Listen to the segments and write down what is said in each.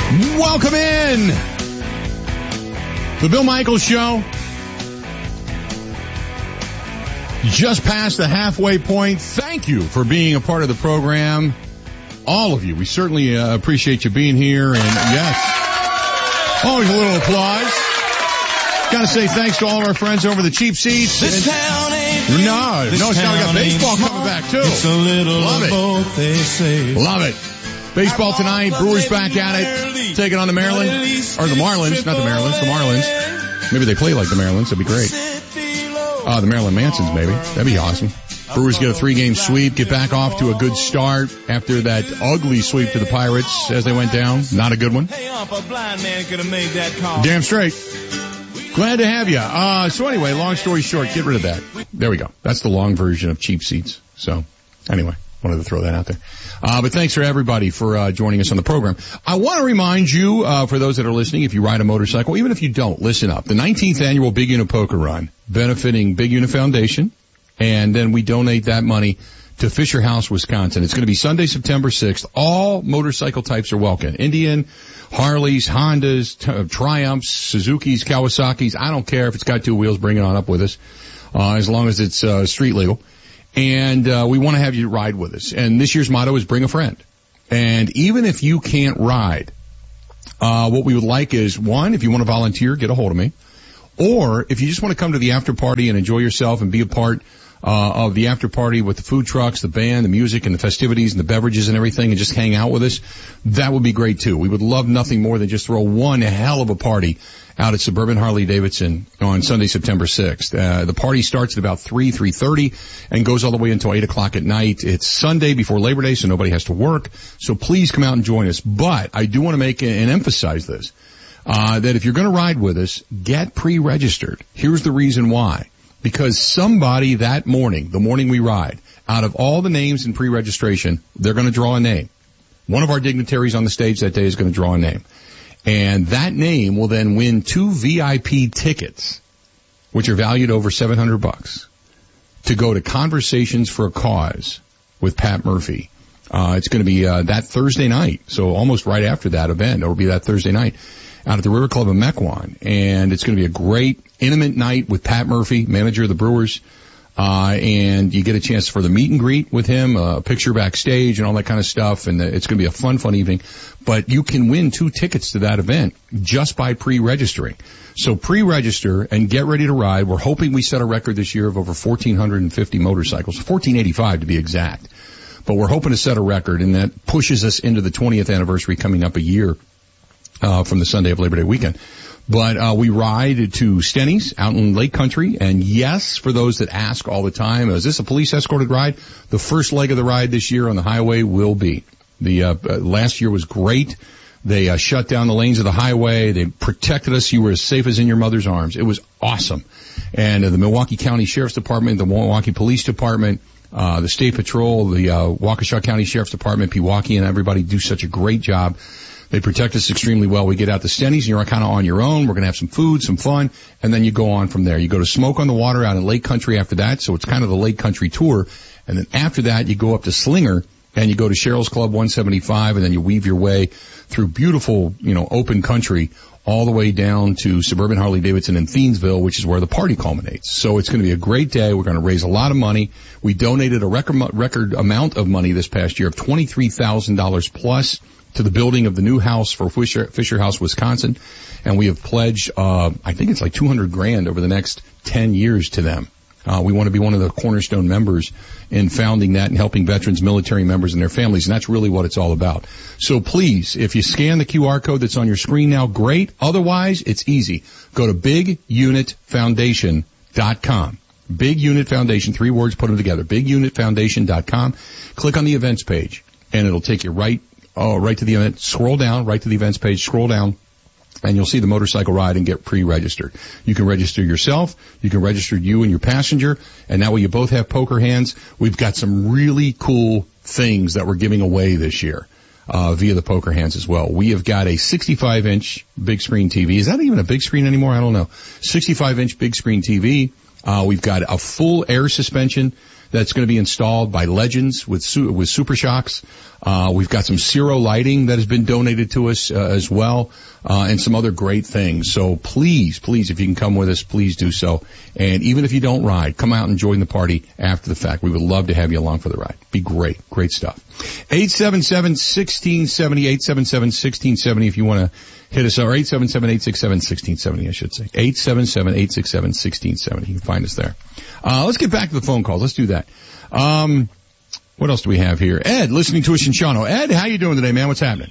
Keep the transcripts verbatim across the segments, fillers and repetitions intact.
Welcome in. The Bill Michaels Show. Just past the halfway point. Thank you for being a part of the program. All of you. We certainly uh, appreciate you being here. And yes, always a little applause. Got to say thanks to all of our friends over the cheap seats. This and, town ain't no, this no, it's now we got town baseball ain't coming back too. It's a little Love of it. both, they say. Love it. Baseball tonight. Brewers back at it. Taking on the Maryland. Or the Marlins. Not the Marylands. The Marlins. Maybe they play like the Marylands. That'd be great. Uh, the Maryland Mansons, maybe. That'd be awesome. Brewers get a three-game sweep, get back off to a good start after that ugly sweep to the Pirates as they went down. Not a good one. Damn straight. Glad to have you. Uh, so anyway, long story short, get rid of that. There we go. That's the long version of cheap seats. So anyway, wanted to throw that out there. Uh, but thanks for everybody for uh, joining us on the program. I want to remind you, uh, for those that are listening, if you ride a motorcycle, even if you don't, listen up. The nineteenth annual Big Unit Poker Run, benefiting Big Unit Foundation, and then we donate that money to Fisher House, Wisconsin. It's going to be Sunday, September sixth. All motorcycle types are welcome. Indian, Harleys, Hondas, t- Triumphs, Suzukis, Kawasaki's. I don't care if it's got two wheels, bring it on up with us, uh, as long as it's uh, street legal. And uh, we want to have you ride with us. And this year's motto is bring a friend. And even if you can't ride, uh, what we would like is, one, if you want to volunteer, get a hold of me. Or if you just want to come to the after party and enjoy yourself and be a part uh, of the after party with the food trucks, the band, the music, and the festivities and the beverages and everything, and just hang out with us, that would be great too. We would love nothing more than just throw one hell of a party out at Suburban Harley-Davidson on Sunday, September sixth. Uh, the party starts at about three, three thirty and goes all the way until eight o'clock at night. It's Sunday before Labor Day, so nobody has to work. So please come out and join us. But I do want to make and emphasize this, uh, that if you're going to ride with us, get pre-registered. Here's the reason why. Because somebody that morning, the morning we ride, out of all the names in pre-registration, they're going to draw a name. One of our dignitaries on the stage that day is going to draw a name. And that name will then win two V I P tickets, which are valued over seven hundred bucks, to go to Conversations for a Cause with Pat Murphy. Uh, it's going to be, uh, that Thursday night. So almost right after that event. It'll be that Thursday night out at the River Club of Mequon. And it's going to be a great, intimate night with Pat Murphy, manager of the Brewers. Uh, and you get a chance for the meet and greet with him, a picture backstage and all that kind of stuff. And it's going to be a fun, fun evening. But you can win two tickets to that event just by pre-registering. So pre-register and get ready to ride. We're hoping we set a record this year of over one thousand four hundred fifty motorcycles, fourteen eighty-five to be exact. But we're hoping to set a record, and that pushes us into the twentieth anniversary coming up a year, uh, from the Sunday of Labor Day weekend. But, uh, we ride to Stenny's out in Lake Country. And yes, for those that ask all the time, is this a police escorted ride? The first leg of the ride this year on the highway will be. The, uh, uh last year was great. They, uh, shut down the lanes of the highway. They protected us. You were as safe as in your mother's arms. It was awesome. And uh, the Milwaukee County Sheriff's Department, the Milwaukee Police Department, uh, the State Patrol, the, uh, Waukesha County Sheriff's Department, Pewaukee, and everybody do such a great job. They protect us extremely well. We get out to Stenny's and you're kind of on your own. We're going to have some food, some fun, and then you go on from there. You go to Smoke on the Water out in Lake Country after that, so it's kind of the Lake Country tour. And then after that, you go up to Slinger and you go to Cheryl's Club one seventy-five, and then you weave your way through beautiful, you know, open country all the way down to Suburban Harley-Davidson in Thiensville, which is where the party culminates. So it's going to be a great day. We're going to raise a lot of money. We donated a record, record amount of money this past year of twenty-three thousand dollars plus to the building of the new house for Fisher, Fisher House, Wisconsin. And we have pledged, uh, I think it's like two hundred grand over the next ten years to them. Uh, we want to be one of the cornerstone members in founding that and helping veterans, military members, and their families. And that's really what it's all about. So please, if you scan the Q R code that's on your screen now, great. Otherwise, it's easy. Go to big unit foundation dot com. Big Unit Foundation, three words, put them together. big unit foundation dot com. Click on the events page, and it'll take you right, oh, right to the event. Scroll down, right to the events page, scroll down, and you'll see the motorcycle ride and get pre-registered. You can register yourself. You can register you and your passenger. And that way you both have poker hands. We've got some really cool things that we're giving away this year, uh, via the poker hands as well. We have got a sixty-five inch big screen T V. Is that even a big screen anymore? I don't know. sixty-five inch big screen T V. Uh, we've got a full air suspension that's going to be installed by Legends with su- with Super Shocks. Uh, we've got some Zero lighting that has been donated to us uh, as well, uh, and some other great things. So please, please, if you can come with us, please do so. And even if you don't ride, come out and join the party after the fact. We would love to have you along for the ride. Be great. Great stuff. eight seven seven, one six seven zero, eight seven seven, one six seven zero if you want to hit us, or eight seven seven, eight six seven, one six seven zero, I should say. eight seven seven, eight six seven, one six seven zero. You can find us there. Uh, let's get back to the phone calls. Let's do that. Um, what else do we have here? Ed, listening to us in Shawano. Ed, how you doing today, man? What's happening?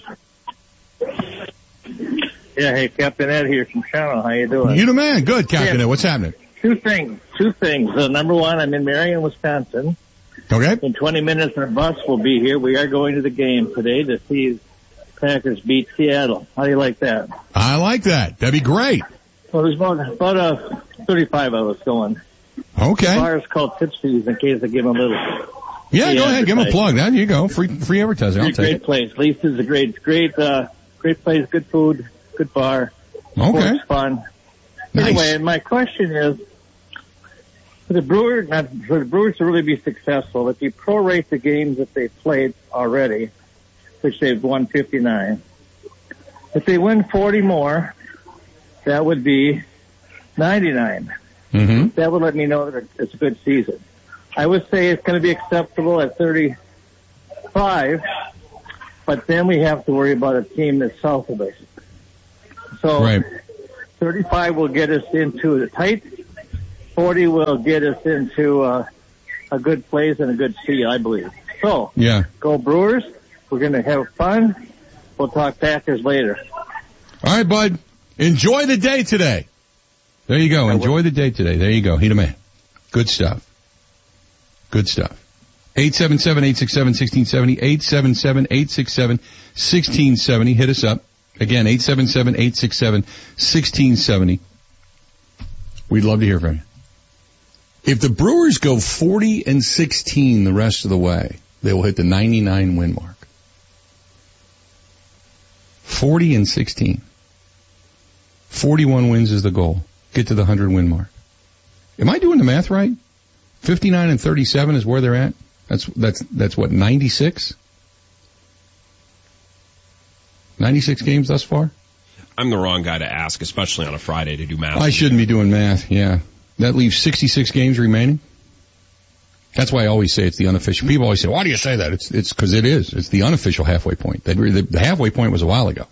Yeah, hey, Captain Ed here from Shawano. How you doing? You the man. Good, Captain yeah. Ed. What's happening? Two things. Two things. Uh, number one, I'm in Marion, Wisconsin. Okay. In twenty minutes, our bus will be here. We are going to the game today to see Packers beat Seattle. How do you like that? I like that. That'd be great. Well, there's about, about uh, thirty-five of us going. Okay. The bar is called Tipsy's in case I give them a little. Yeah, go ahead. Give them a plug. There you go. Free free advertising. I'll take great it. Place. Lisa's a great, great, uh, great place. Good food. Good bar. Okay. Sports fun. Nice. Anyway, my question is, for the Brewers, not, for the Brewers to really be successful, if you prorate the games that they've played already, which they've won fifty-nine, if they win forty more, that would be ninety-nine. Mm-hmm. That would let me know that it's a good season. I would say it's going to be acceptable at thirty-five, but then we have to worry about a team that's south of us. So right. thirty-five will get us into the tight. forty will get us into uh, a good place and a good seed, I believe. So, yeah. Go Brewers. We're going to have fun. We'll talk Packers later. All right, bud. Enjoy the day today. There you go. Enjoy the day today. There you go. He the man. Good stuff. Good stuff. eight seven seven, eight six seven, one six seven zero. eight seven seven, eight six seven, one six seven zero. Hit us up. Again, eight seven seven, eight six seven, one six seven zero. We'd love to hear from you. If the Brewers go forty and sixteen the rest of the way, they will hit the ninety-nine win mark. forty and sixteen. forty-one wins is the goal. Get to the one hundred win mark. Am I doing the math right? fifty-nine and thirty-seven is where they're at. That's, that's, that's what, ninety-six? ninety-six games thus far? I'm the wrong guy to ask, especially on a Friday to do math. I shouldn't be doing math, yeah. That leaves sixty-six games remaining. That's why I always say it's the unofficial. People always say, why do you say that? It's, it's cause it is. It's the unofficial halfway point. The, the halfway point was a while ago.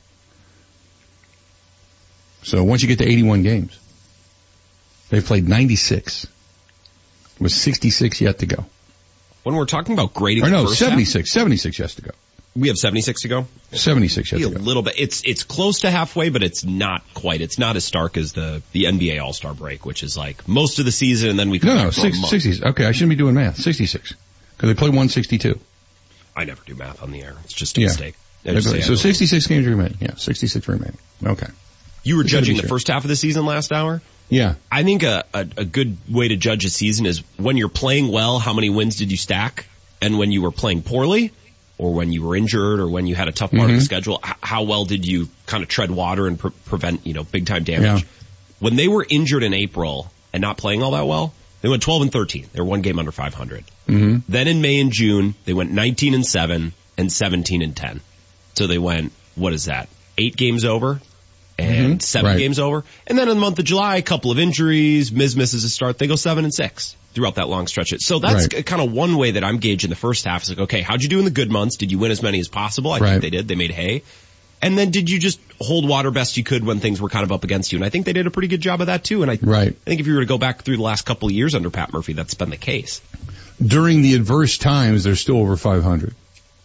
So once you get to eighty-one games, they've played ninety-six. With sixty-six yet to go. When we're talking about grading or no, the first seventy-six. half, seventy-six yet to go. We have seventy-six to go? seventy-six yet Maybe to go. A little bit. It's, it's close to halfway, but it's not quite. It's not as stark as the, the N B A All-Star break, which is like most of the season and then we come No, back no, for six, a month. sixty. Okay, I shouldn't be doing math. sixty-six. Cause they play one sixty-two. I never do math on the air. It's just a yeah. mistake. Play, so sixty-six games remaining. Yeah, sixty-six remaining. Okay. You were Just judging the sure. first half of the season last hour? Yeah. I think a, a, a good way to judge a season is when you're playing well, how many wins did you stack? And when you were playing poorly, or when you were injured, or when you had a tough part mm-hmm. of the schedule, h- how well did you kind of tread water and pre- prevent, you know, big time damage? Yeah. When they were injured in April and not playing all that well, they went twelve and thirteen. They were one game under five hundred. Mm-hmm. Then in May and June, they went nineteen and seven and seventeen and ten. So they went, what is that? Eight games over and mm-hmm. seven right. games over. And then in the month of July, a couple of injuries, Miz misses a start. They go seven and six throughout that long stretch. So that's right. kind of one way that I'm gauging the first half. Is like, okay, how'd you do in the good months? Did you win as many as possible? I right. think they did. They made hay. And then did you just hold water best you could when things were kind of up against you? And I think they did a pretty good job of that too. And I, right. I think if you were to go back through the last couple of years under Pat Murphy, that's been the case. During the adverse times, they're still over five hundred.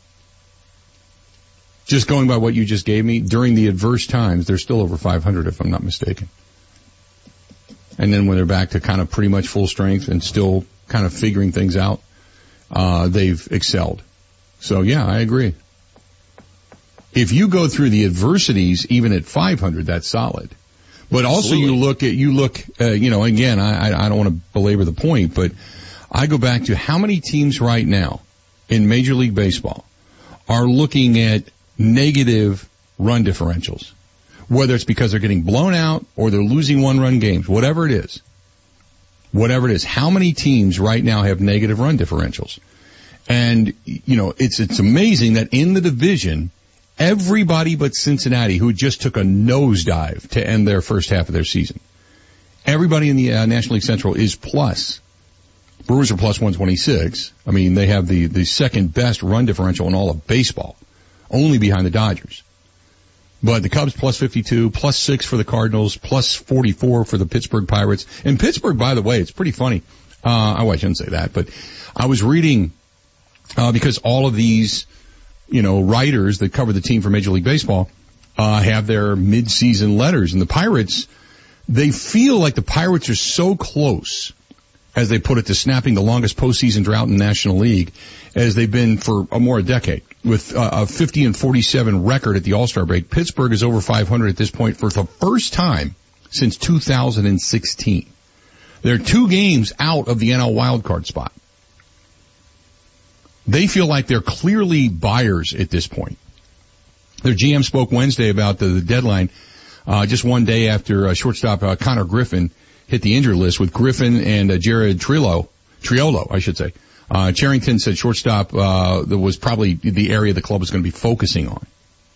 Just going by what you just gave me, during the adverse times, they're still over five hundred if I'm not mistaken. And then when they're back to kind of pretty much full strength and still kind of figuring things out, uh, they've excelled. So yeah, I agree. If you go through the adversities, even at five hundred, that's solid. But also Absolutely. you look at, you look, uh, you know, again, I, I don't want to belabor the point, but I go back to how many teams right now in Major League Baseball are looking at negative run differentials, whether it's because they're getting blown out or they're losing one-run games, whatever it is. whatever it is. How many teams right now have negative run differentials? And, you know, it's, it's amazing that in the division, everybody but Cincinnati, who just took a nosedive to end their first half of their season, everybody in the uh, National League Central is plus. Brewers are plus one twenty-six. I mean, they have the, the second best run differential in all of baseball, only behind the Dodgers. But the Cubs plus fifty-two, plus six for the Cardinals, plus forty-four for the Pittsburgh Pirates. And Pittsburgh, by the way, it's pretty funny. Uh, oh, I shouldn't say that, but I was reading, uh, because all of these, you know, writers that cover the team for Major League Baseball, uh, have their mid-season letters. And the Pirates, they feel like the Pirates are so close, as they put it, to snapping the longest postseason drought in the National League as they've been for a more a decade. With uh, a fifty and forty-seven record at the All-Star break, Pittsburgh is over five hundred at this point for the first time since two thousand sixteen. They're two games out of the N L wildcard spot. They feel like they're clearly buyers at this point. Their G M spoke Wednesday about the, the deadline, uh, just one day after uh, shortstop uh, Connor Griffin hit the injured list, with Griffin and uh, Jared Triolo, Triolo, I should say. Uh, Charrington said shortstop, uh, that was probably the area the club was going to be focusing on.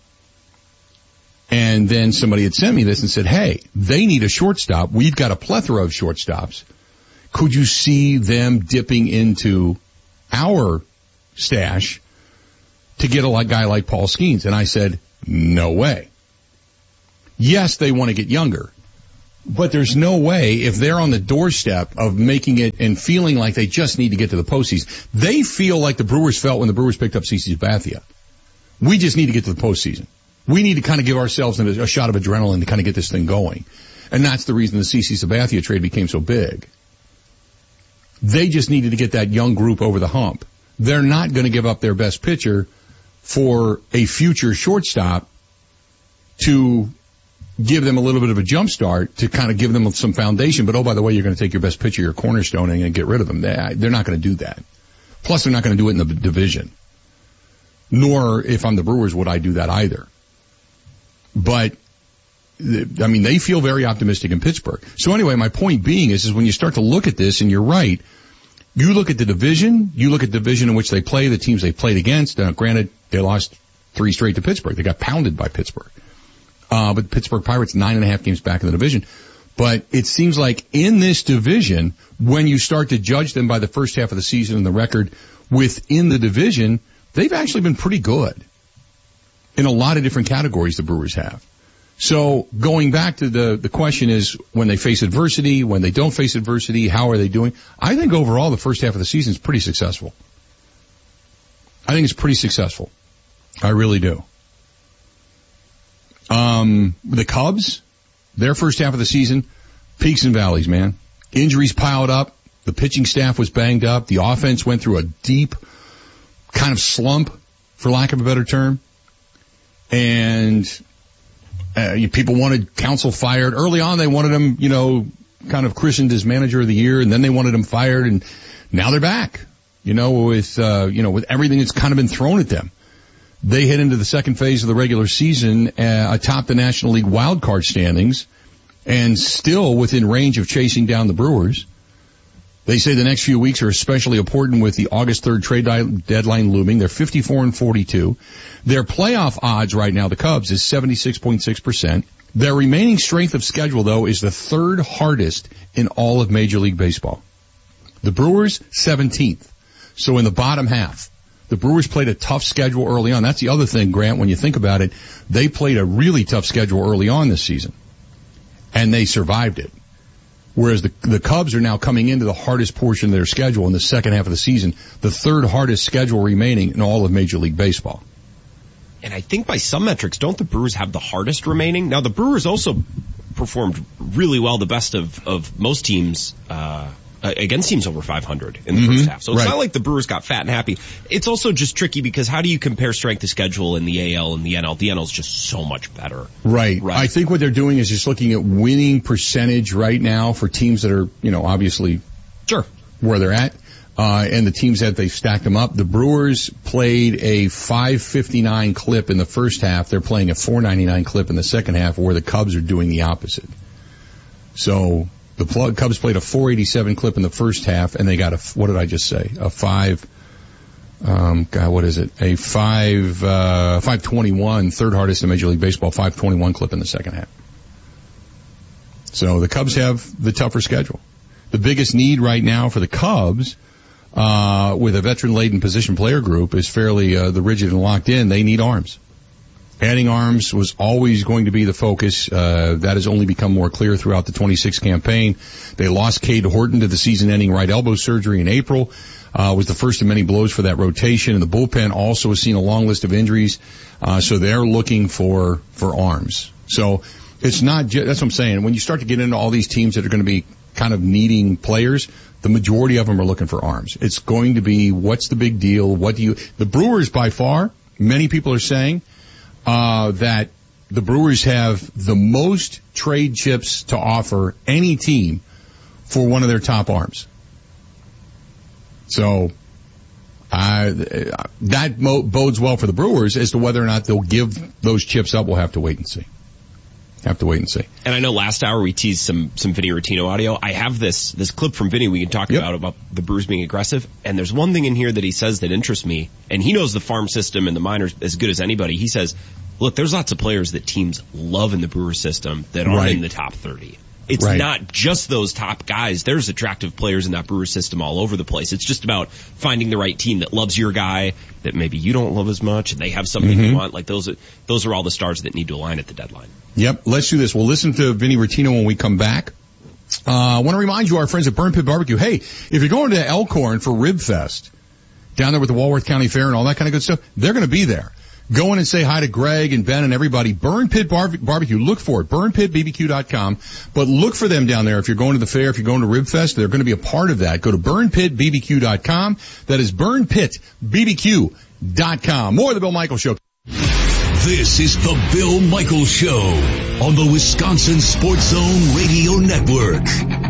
And then somebody had sent me this and said, hey, they need a shortstop. We've got a plethora of shortstops. Could you see them dipping into our stash to get a guy like Paul Skeens? And I said, no way. Yes, they want to get younger. But there's no way, if they're on the doorstep of making it and feeling like they just need to get to the postseason. They feel like the Brewers felt when the Brewers picked up CeCe Sabathia. We just need to get to the postseason. We need to kind of give ourselves a, a shot of adrenaline to kind of get this thing going. And that's the reason the CeCe Sabathia trade became so big. They just needed to get that young group over the hump. They're not going to give up their best pitcher for a future shortstop to give them a little bit of a jump start, to kind of give them some foundation. But, oh, by the way, you're going to take your best pitcher, your cornerstone, and get rid of them. They're not going to do that. Plus, they're not going to do it in the division. Nor, if I'm the Brewers, would I do that either. But, I mean, they feel very optimistic in Pittsburgh. So anyway, my point being is, is when you start to look at this, and you're right, you look at the division, you look at the division in which they play, the teams they played against. Now, granted, they lost three straight to Pittsburgh. They got pounded by Pittsburgh. Uh, but the Pittsburgh Pirates, nine and a half games back in the division. But it seems like in this division, when you start to judge them by the first half of the season and the record within the division, they've actually been pretty good in a lot of different categories the Brewers have. So going back to the, the question is, when they face adversity, when they don't face adversity, how are they doing? I think overall the first half of the season is pretty successful. I think it's pretty successful. I really do. Um, the Cubs, their first half of the season, peaks and valleys, man. Injuries piled up. The pitching staff was banged up. The offense went through a deep kind of slump, for lack of a better term. And uh, people wanted Counsell fired. Early on, they wanted him, you know, kind of christened as manager of the year, and then they wanted him fired, and now they're back, you know, with, uh, you know, with everything that's kind of been thrown at them. They head into the second phase of the regular season uh, atop the National League wild card standings, and still within range of chasing down the Brewers. They say the next few weeks are especially important with the August third trade di- deadline looming. They're fifty-four and forty-two. Their playoff odds right now, the Cubs, is seventy-six point six percent. Their remaining strength of schedule, though, is the third hardest in all of Major League Baseball. The Brewers, seventeenth. So in the bottom half. The Brewers played a tough schedule early on. That's the other thing, Grant, when you think about it. They played a really tough schedule early on this season, and they survived it. Whereas the, the Cubs are now coming into the hardest portion of their schedule in the second half of the season, the third hardest schedule remaining in all of Major League Baseball. And I think by some metrics, don't the Brewers have the hardest remaining? Now, the Brewers also performed really well, the best of, of most teams, uh, against teams over five hundred in the mm-hmm. first half. So it's right. Not like the Brewers got fat and happy. It's also just tricky because how do you compare strength of schedule in the A L and the N L? The N L is just so much better. Right. right. I think what they're doing is just looking at winning percentage right now for teams that are, you know, obviously sure where they're at. Uh, and the teams that they've stacked them up. The Brewers played a five fifty-nine clip in the first half. They're playing a four ninety-nine clip in the second half, where the Cubs are doing the opposite. So The plug, Cubs played a four eighty-seven clip in the first half, and they got a, what did I just say? A five, um, God, what is it? A five, uh, five twenty-one, third hardest in Major League Baseball, five twenty-one clip in the second half. So the Cubs have the tougher schedule. The biggest need right now for the Cubs, uh, with a veteran-laden position player group is fairly, uh, the rigid and locked in. They need arms. Adding arms was always going to be the focus. Uh, that has only become more clear throughout the twenty-six campaign. They lost Cade Horton to the season-ending right elbow surgery in April. Uh, was the first of many blows for that rotation. And the bullpen also has seen a long list of injuries. Uh, so they're looking for, for arms. So it's not just, that's what I'm saying. When you start to get into all these teams that are going to be kind of needing players, the majority of them are looking for arms. It's going to be, what's the big deal? What do you, the Brewers by far, many people are saying, Uh, that the Brewers have the most trade chips to offer any team for one of their top arms. So, uh, that mo- bodes well for the Brewers. As to whether or not they'll give those chips up, we'll have to wait and see. Have to wait and see. And I know last hour we teased some, some Vinny Rottino audio. I have this, this clip from Vinny we can talk yep. about, about the Brewers being aggressive. And there's one thing in here that he says that interests me. And he knows the farm system and the minors as good as anybody. He says, look, there's lots of players that teams love in the Brewers system that aren't right. in the top thirty. It's right. not just those top guys. There's attractive players in that Brewers system all over the place. It's just about finding the right team that loves your guy, that maybe you don't love as much, and they have something mm-hmm. you want. Like those are, those are all the stars that need to align at the deadline. Yep, let's do this. We'll listen to Vinny Rottino when we come back. Uh, I want to remind you, our friends at Burn Pit Barbecue, hey, if you're going to Elkhorn for Rib Fest, down there with the Walworth County Fair and all that kind of good stuff, they're going to be there. Go in and say hi to Greg and Ben and everybody. Burn Pit Bar- Barbecue. Look for it. burn pit b b q dot com. But look for them down there. If you're going to the fair, if you're going to Rib Fest, they're going to be a part of that. Go to burn pit b b q dot com. That is burn pit b b q dot com. More of the Bill Michaels Show. This is the Bill Michaels Show on the Wisconsin Sports Zone Radio Network.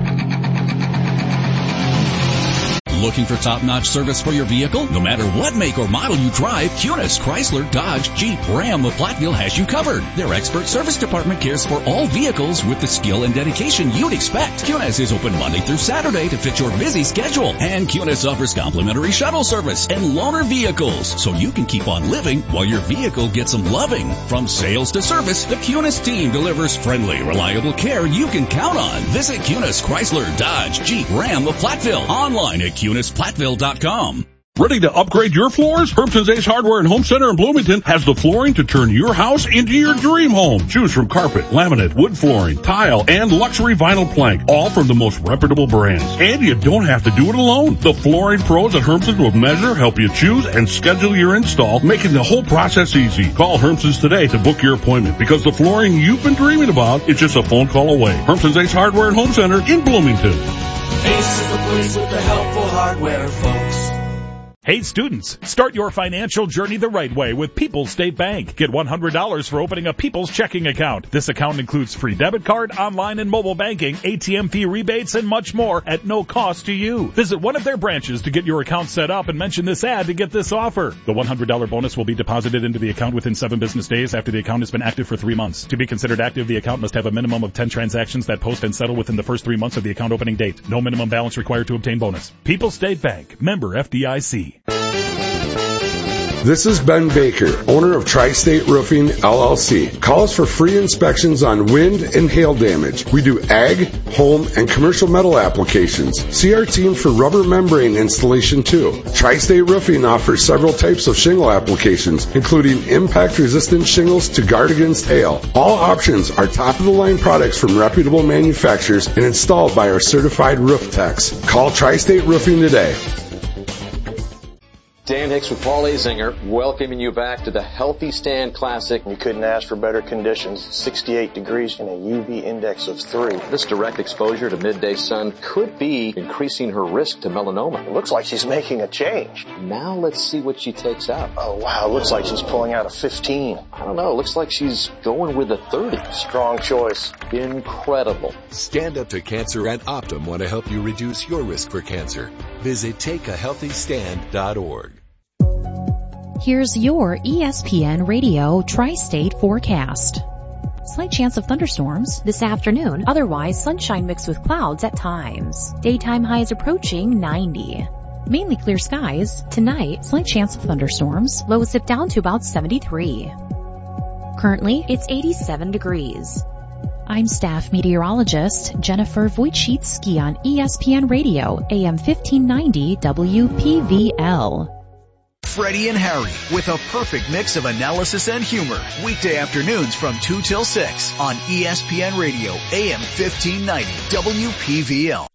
Looking for top-notch service for your vehicle? No matter what make or model you drive, Kunis, Chrysler, Dodge, Jeep, Ram, or Platteville has you covered. Their expert service department cares for all vehicles with the skill and dedication you'd expect. Kunis is open Monday through Saturday to fit your busy schedule. And Kunis offers complimentary shuttle service and loaner vehicles, so you can keep on living while your vehicle gets some loving. From sales to service, the Kunis team delivers friendly, reliable care you can count on. Visit Kunis, Chrysler, Dodge, Jeep, Ram, or Platteville online at Kunis. Platteville dot com. Ready to upgrade your floors? Hermson's Ace Hardware and Home Center in Bloomington has the flooring to turn your house into your dream home. Choose from carpet, laminate, wood flooring, tile, and luxury vinyl plank, all from the most reputable brands. And you don't have to do it alone. The flooring pros at Hermson's will measure, help you choose, and schedule your install, making the whole process easy. Call Hermson's today to book your appointment, because the flooring you've been dreaming about is just a phone call away. Hermson's Ace Hardware and Home Center in Bloomington. Ace is the place with the helpful hardware, folks. Hey students, start your financial journey the right way with People's State Bank. Get one hundred dollars for opening a People's checking account. This account includes free debit card, online and mobile banking, A T M fee rebates, and much more at no cost to you. Visit one of their branches to get your account set up and mention this ad to get this offer. The one hundred dollars bonus will be deposited into the account within seven business days after the account has been active for three months. To be considered active, the account must have a minimum of ten transactions that post and settle within the first three months of the account opening date. No minimum balance required to obtain bonus. People's State Bank, member F D I C. This is Ben Baker, owner of Tri-State Roofing, L L C. Call us for free inspections on wind and hail damage. We do ag, home, and commercial metal applications. See our team for rubber membrane installation too. Tri-State Roofing offers several types of shingle applications, including impact-resistant shingles to guard against hail. All options are top-of-the-line products from reputable manufacturers and installed by our certified roof techs. Call Tri-State Roofing today. Dan Hicks with Paul Azinger, welcoming you back to the Healthy Stand Classic. You couldn't ask for better conditions. sixty-eight degrees and a U V index of three. This direct exposure to midday sun could be increasing her risk to melanoma. It looks like she's making a change. Now let's see what she takes out. Oh, wow. It looks like she's pulling out a fifteen. I don't know. It looks like she's going with a thirty. Strong choice. Incredible. Stand Up to Cancer and Optum want to help you reduce your risk for cancer. Visit take a healthy stand dot org. Here's your E S P N Radio Tri-State forecast. Slight chance of thunderstorms this afternoon. Otherwise, sunshine mixed with clouds at times. Daytime highs approaching ninety. Mainly clear skies. Tonight, slight chance of thunderstorms. Lows dip down to about seventy-three. Currently, it's eighty-seven degrees. I'm staff meteorologist Jennifer Wojcicki on E S P N Radio, A M fifteen ninety W P V L. Freddie and Harry with a perfect mix of analysis and humor. Weekday afternoons from two till six on E S P N Radio, A M fifteen ninety W P V L.